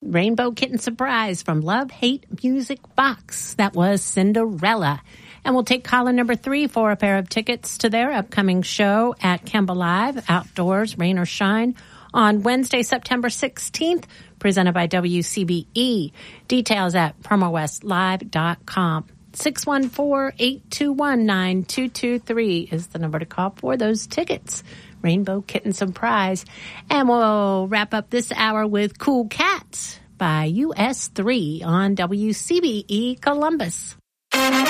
Rainbow Kitten Surprise from Love Hate Music Box. That was Cinderella. And we'll take caller number 3 for a pair of tickets to their upcoming show at Kemba Live, outdoors, rain or shine, on Wednesday, September 16th, presented by WCBE. Details at promowestlive.com. 614-821-9223 is the number to call for those tickets. Rainbow Kitten Surprise. And we'll wrap up this hour with Cool Cats by US3 on WCBE Columbus.